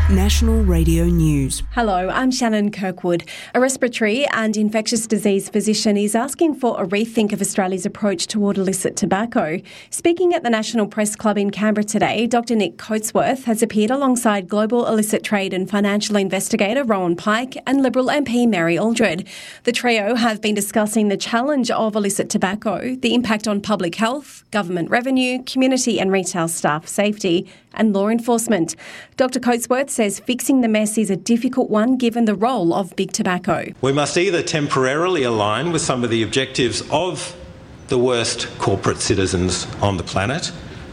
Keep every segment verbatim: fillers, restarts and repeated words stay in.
National Radio News. Hello, I'm Shannon Kirkwood. A respiratory and infectious disease physician is asking for a rethink of Australia's approach toward illicit tobacco. Speaking at the National Press Club in Canberra today, Doctor Nick Coatsworth has appeared alongside global illicit trade and financial investigator Rowan Pike and Liberal M P Mary Aldred. The trio have been discussing the challenge of illicit tobacco, the impact on public health, government revenue, community and retail staff safety, and law enforcement. Doctor Coatsworth says fixing the mess is a difficult one given the role of big tobacco. We must either temporarily align with some of the objectives of the worst corporate citizens on the planet,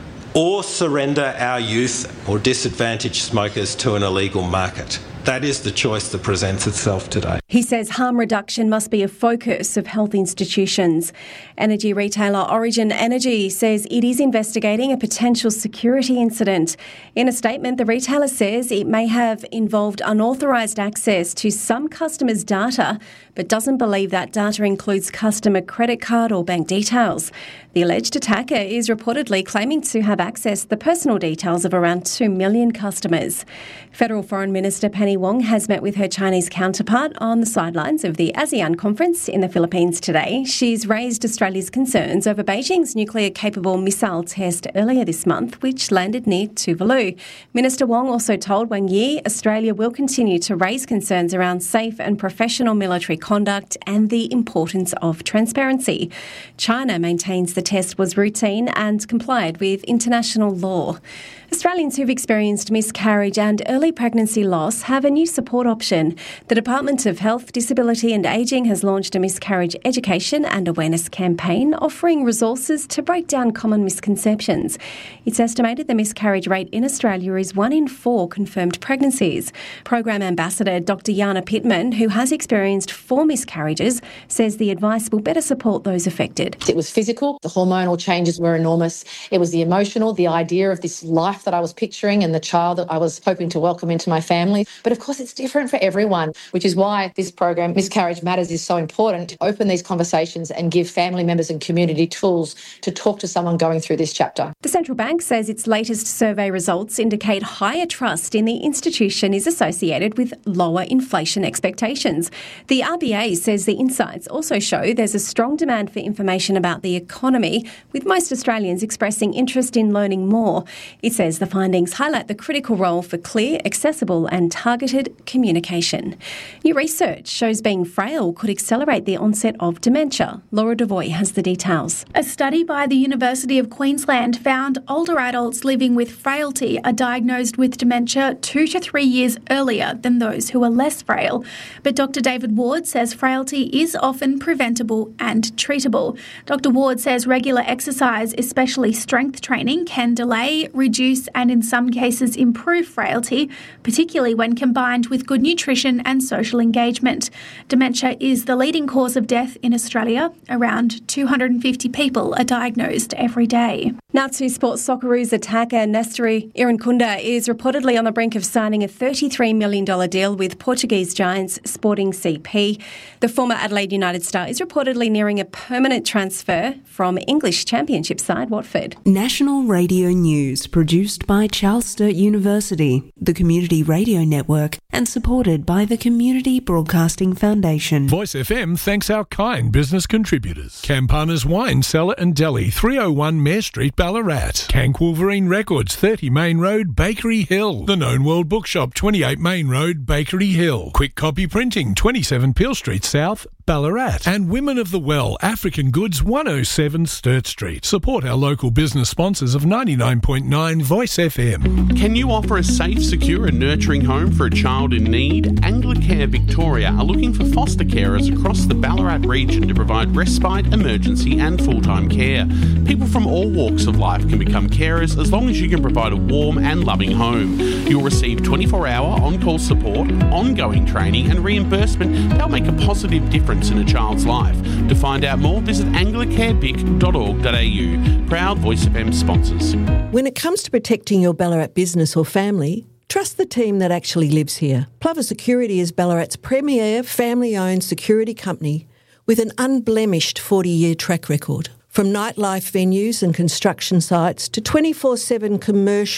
or surrender our youth or disadvantaged smokers to an illegal market. That is the choice that presents itself today. He says harm reduction must be a focus of health institutions. Energy retailer Origin Energy says it is investigating a potential security incident. In a statement, the retailer says it may have involved unauthorised access to some customers' data, but doesn't believe that data includes customer credit card or bank details. The alleged attacker is reportedly claiming to have accessed the personal details of around two million customers. Federal Foreign Minister Penny Wong has met with her Chinese counterpart on the sidelines of the ASEAN conference in the Philippines today. She's raised Australia's concerns over Beijing's nuclear-capable missile test earlier this month, which landed near Tuvalu. Minister Wong also told Wang Yi Australia will continue to raise concerns around safe and professional military conduct and the importance of transparency. China maintains the test was routine and complied with international law. Australians who've experienced miscarriage and early pregnancy loss have a new support option. The Department of Health, Disability and Ageing has launched a miscarriage education and awareness campaign offering resources to break down common misconceptions. It's estimated the miscarriage rate in Australia is one in four confirmed pregnancies. Program Ambassador Doctor Jana Pittman, who has experienced four miscarriages, says the advice will better support those affected. It was physical, the hormonal changes were enormous. It was the emotional, the idea of this life that I was picturing and the child that I was hoping to welcome into my family. But of course, it's different for everyone, which is why this program, Miscarriage Matters, is so important to open these conversations and give family members and community tools to talk to someone going through this chapter. The Central Bank says its latest survey results indicate higher trust in the institution is associated with lower inflation expectations. The R B A says the insights also show there's a strong demand for information about the economy, with most Australians expressing interest in learning more. It says the findings highlight the critical role for clear, accessible and targeted communication. New research shows being frail could accelerate the onset of dementia. Laura Devoy has the details. A study by the University of Queensland found older adults living with frailty are diagnosed with dementia two to three years earlier than those who are less frail. But Doctor David Ward says frailty is often preventable and treatable. Doctor Ward says regular exercise, especially strength training, can delay, reduce and in some cases improve frailty, particularly when combined with good nutrition and social engagement. Dementia is the leading cause of death in Australia. Around two hundred fifty people are diagnosed every day. Now to sports. Socceroos attacker Nestore Irankunda is reportedly on the brink of signing a thirty-three million dollars deal with Portuguese giants Sporting C P. The former Adelaide United star is reportedly nearing a permanent transfer from English Championship side Watford. National Radio News, produced by Charles Sturt University, the Community Radio Network, and supported by the Community Broadcasting Foundation. Voice F M thanks our kind business contributors. Campana's Wine Cellar and Deli, three oh one Mare Street, Ballarat. Cank Wolverine Records, thirty Main Road, Bakery Hill. The Known World Bookshop, twenty-eight Main Road, Bakery Hill. Quick Copy Printing, twenty-seven Peel Street South, Ballarat. And Women of the Well, African Goods, one oh seven Sturt Street. Support our local business sponsors of ninety-nine point nine Voice F M. Can you offer a safe, secure and nurturing home for a child in need? Anglicare Victoria are looking for foster carers across the Ballarat region to provide respite, emergency and full-time care. People from all walks of life can become carers as long as you can provide a warm and loving home. You'll receive twenty-four hour on-call support, ongoing training and reimbursement that will make a positive difference in a child's life. To find out more, visit anglicare vic dot org dot a u. Proud Voice F M sponsors. When it comes to protecting your Ballarat business or family, trust the team that actually lives here. Plover Security is Ballarat's premier family-owned security company with an unblemished forty-year track record. From nightlife venues and construction sites to twenty-four seven commercial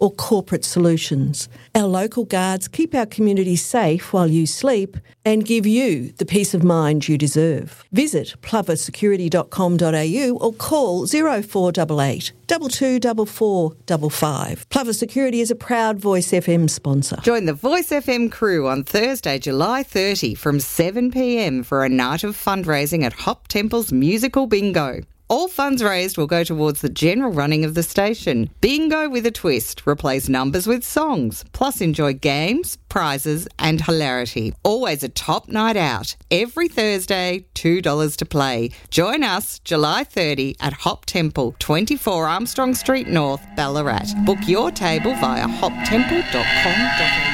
or corporate solutions. Our local guards keep our community safe while you sleep and give you the peace of mind you deserve. Visit plover security dot com dot a u or call zero four eight eight, two two four four five five. Plover Security is a proud Voice F M sponsor. Join the Voice F M crew on Thursday, July thirtieth from seven p m for a night of fundraising at Hop Temple's Musical Bingo. All funds raised will go towards the general running of the station. Bingo with a twist. Replace numbers with songs. Plus enjoy games, prizes and hilarity. Always a top night out. Every Thursday, two dollars to play. Join us July thirtieth at Hop Temple, twenty-four Armstrong Street North, Ballarat. Book your table via hop temple dot com dot a u.